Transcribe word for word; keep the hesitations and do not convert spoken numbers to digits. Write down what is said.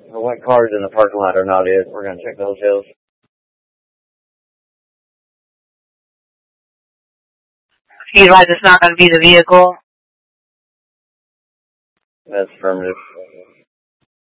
The white cars in the parking lot are not it. We're going to check those hills. You advise it's not going to be the vehicle? That's affirmative.